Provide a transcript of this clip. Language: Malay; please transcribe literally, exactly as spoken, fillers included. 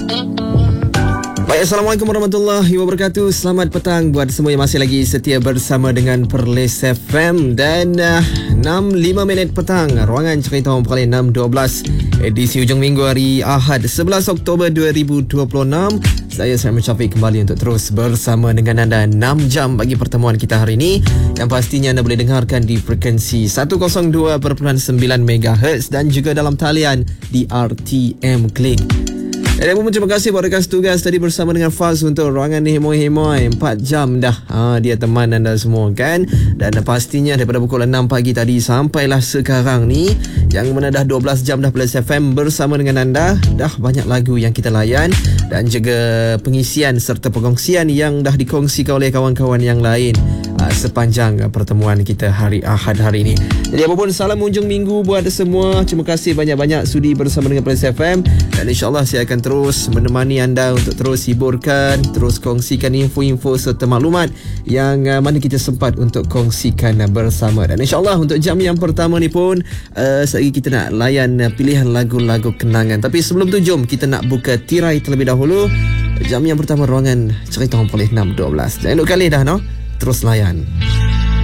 Baik, Assalamualaikum warahmatullahi wabarakatuh. Selamat petang buat semua yang masih lagi setia bersama dengan Perlis F M. Dan uh, enam lima minit petang, ruangan cerita orang Perlis enam dua belas, edisi hujung minggu hari Ahad sebelas Oktober dua ribu dua puluh enam. Saya Samuel Syafiq kembali untuk terus bersama dengan anda enam jam bagi pertemuan kita hari ini, yang pastinya anda boleh dengarkan di frekuensi seratus dua perpuluhan sembilan megahertz dan juga dalam talian di R T M Klik. Dan pun terima kasih buat rekan tugas tadi bersama dengan Faz untuk ruangan ni hemoi-hemoi empat jam dah. Ha, dia teman anda semua kan. Dan pastinya daripada pukul enam pagi tadi sampailah sekarang ni, yang mana dah dua belas jam dah Perlis F M bersama dengan anda. Dah banyak lagu yang kita layan dan juga pengisian serta perkongsian yang dah dikongsikan oleh kawan-kawan yang lain uh, sepanjang uh, pertemuan kita hari Ahad hari ini. Jadi apapun, salam hujung minggu buat semua. Terima kasih banyak-banyak sudi bersama dengan Perlis F M, dan insyaAllah saya akan terus menemani anda untuk terus hiburkan, terus kongsikan info-info serta maklumat yang uh, mana kita sempat untuk kongsikan uh, bersama. Dan insyaAllah untuk jam yang pertama ni pun uh, selagi kita nak layan uh, pilihan lagu-lagu kenangan. Tapi sebelum tu, jom kita nak buka tirai terlebih dahulu. Jam yang pertama ruangan cerita orang Perlis enam dua belas. Jangan duk kali dah, no? Terus layan.